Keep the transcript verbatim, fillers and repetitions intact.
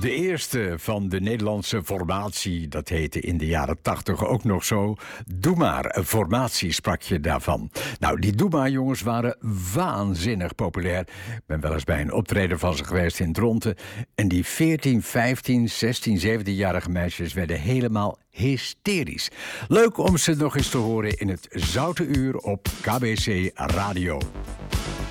De eerste van de Nederlandse formatie, dat heette in de jaren tachtig ook nog zo. Doe maar, formatie sprak je daarvan. Nou, die Doe maar jongens waren waanzinnig populair. Ik ben wel eens bij een optreden van ze geweest in Dronten. En die veertien, vijftien, zestien, zeventienjarige meisjes werden helemaal hysterisch. Leuk om ze nog eens te horen in het Zoute Uur op K B C Radio.